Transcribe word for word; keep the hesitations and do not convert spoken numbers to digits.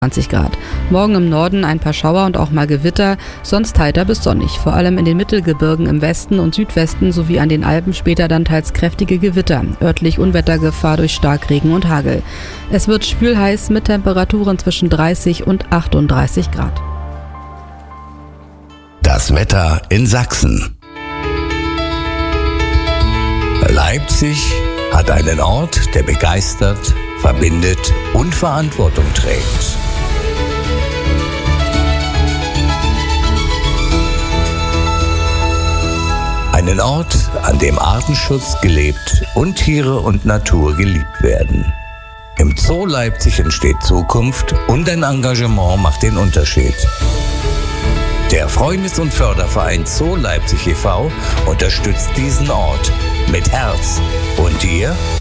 zwanzig Grad. Morgen im Norden ein paar Schauer und auch mal Gewitter, sonst heiter bis sonnig. Vor allem in den Mittelgebirgen im Westen und Südwesten sowie an den Alpen später dann teils kräftige Gewitter. Örtlich Unwettergefahr durch Starkregen und Hagel. Es wird schwülheiß mit Temperaturen zwischen dreißig und achtunddreißig Grad. Das Wetter in Sachsen. Leipzig hat einen Ort, der begeistert, verbindet und Verantwortung trägt. Einen Ort, an dem Artenschutz gelebt und Tiere und Natur geliebt werden. Im Zoo Leipzig entsteht Zukunft und ein Engagement macht den Unterschied. Der Freundes- und Förderverein Zoo Leipzig e V unterstützt diesen Ort mit Herz. Und ihr?